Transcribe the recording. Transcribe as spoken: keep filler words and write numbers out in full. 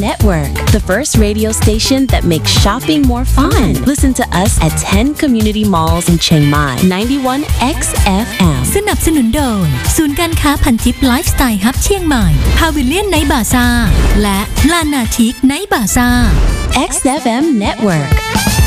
Network, the first radio station that makes shopping more fun. Listen to us at ten community malls in Chiang Mai, ninety-one X F M. สนับสนุนโดยศูนย์การค้าพันทิปไลฟ์สไตล์ฮับเชียงใหม่พาวิลเลียนไนท์บาซ่าและลานาทิกไนท์บาซ่า X F M Network